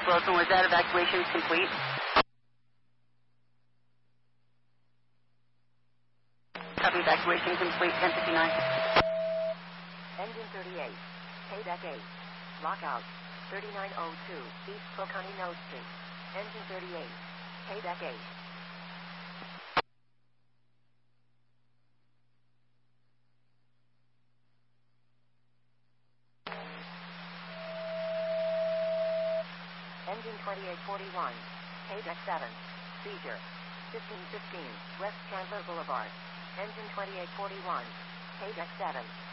Wilson, was that evacuation complete? Copy, evacuation complete, 1059. Engine 38, payback 8, lockout, 3902, East Pocani Nose Street. Engine 38, payback 8. Engine 2841, payback 7, seizure, 1515, West Chandler Boulevard. Engine 2841, payback 7.